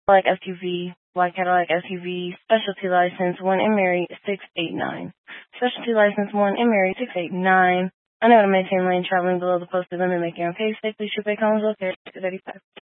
Cadillac SUV, black Cadillac SUV, specialty license 1 and Mary 689. Specialty license 1 and Mary 689. Unable to maintain lane traveling below the posted limit, make your own pace. Safely should pay cones located at 235.